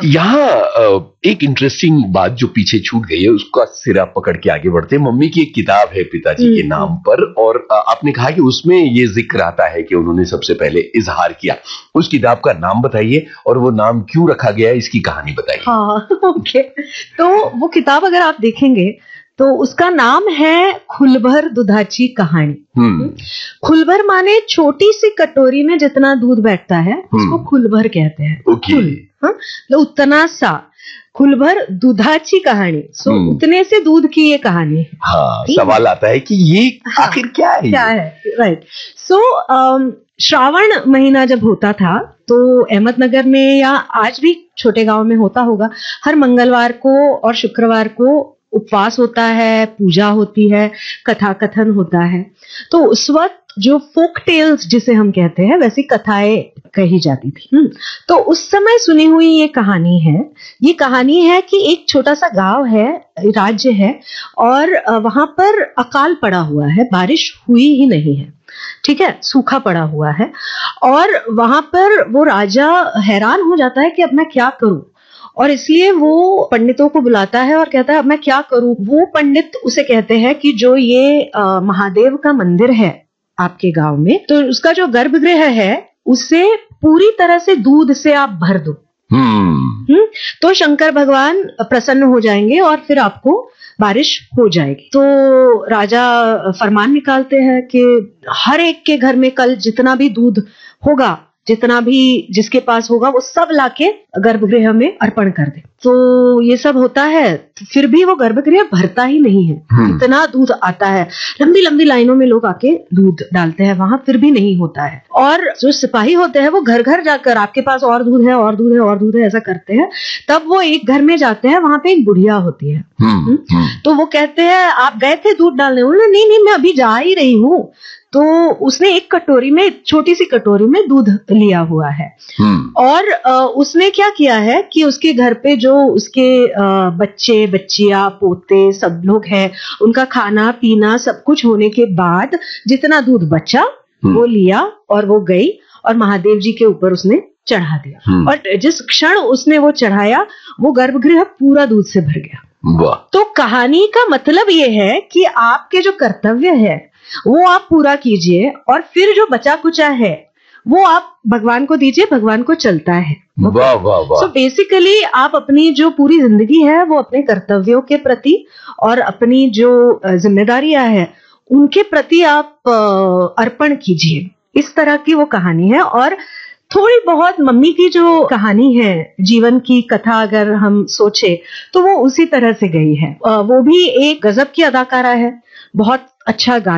यहाँ एक इंटरेस्टिंग बात जो पीछे छूट गई है उसका सिरा पकड़ के आगे बढ़ते हैं। मम्मी की एक किताब है पिताजी के नाम पर, और आपने कहा कि उसमें ये जिक्र आता है कि उन्होंने सबसे पहले इजहार किया। उस किताब का नाम बताइए और वो नाम क्यों रखा गया है, इसकी कहानी बताइए। हाँ, ओके। तो वो किताब अगर आप देखेंगे तो उसका नाम है खुलभर दुधाची कहानी। खुलभर माने छोटी सी कटोरी में जितना दूध बैठता है उसको खुलभर कहते हैं। तो उतना सा खुलभर दुधाची कहानी, सो उतने से दूध की ये कहानी है। हाँ, सवाल आता है कि ये आखिर क्या है? राइट। सो श्रावण महीना जब होता था तो अहमदनगर में या आज भी छोटे गांव में होता होगा, हर मंगलवार को और शुक्रवार को उपवास होता है, पूजा होती है, कथा कथन होता है। तो उस वक्त जो फोक टेल्स जिसे हम कहते हैं वैसी कथाएं कही जाती थी। तो उस समय सुनी हुई ये कहानी है कि एक छोटा सा गांव है, राज्य है, और वहां पर अकाल पड़ा हुआ है, बारिश हुई ही नहीं है, ठीक है, सूखा पड़ा हुआ है। और वहां पर वो राजा हैरान हो जाता है कि अब मैं क्या करूं, और इसलिए वो पंडितों को बुलाता है और कहता है अब मैं क्या करूं। वो पंडित उसे कहते हैं कि जो ये महादेव का मंदिर है आपके गांव में, तो उसका जो गर्भगृह है उसे पूरी तरह से दूध से आप भर दो। तो शंकर भगवान प्रसन्न हो जाएंगे और फिर आपको बारिश हो जाएगी। तो राजा फरमान निकालते हैं कि हर एक के घर में कल जितना भी दूध होगा, जितना भी जिसके पास होगा, वो सब लाके गर्भगृह में अर्पण कर दे। तो ये सब होता है, फिर भी वो गर्भगृह भरता ही नहीं है। इतना दूध आता है, लंबी लंबी लाइनों में लोग आके दूध डालते हैं वहां, फिर भी नहीं होता है। और जो सिपाही होते हैं वो घर घर जाकर आपके पास और दूध है, और दूध है, और दूध है, ऐसा करते हैं। तब वो एक घर में जाते हैं, वहां पे एक बुढ़िया होती है। तो वो कहते हैं आप गए थे दूध डालने? बोले नहीं, मैं अभी जा ही रही हूँ। तो उसने एक कटोरी में, छोटी सी कटोरी में दूध लिया हुआ है। और उसने क्या किया है कि उसके घर पे जो उसके बच्चे बच्चियां पोते सब लोग हैं, उनका खाना पीना सब कुछ होने के बाद जितना दूध बचा वो लिया और वो गई और महादेव जी के ऊपर उसने चढ़ा दिया। और जिस क्षण उसने वो चढ़ाया, वो गर्भगृह पूरा दूध से भर गया। तो कहानी का मतलब ये है कि आपके जो कर्तव्य है वो आप पूरा कीजिए, और फिर जो बचा कुचा है वो आप भगवान को दीजिए, भगवान को चलता है। वाह वाह वाह। सो बेसिकली आप अपनी जो पूरी जिंदगी है वो अपने कर्तव्यों के प्रति और अपनी जो जिम्मेदारियां है उनके प्रति आप अर्पण कीजिए। इस तरह की वो कहानी है। और थोड़ी बहुत मम्मी की जो कहानी है, जीवन की कथा अगर हम सोचे तो वो उसी तरह से गई है। वो भी एक गजब की अदाकारा है, बहुत अच्छा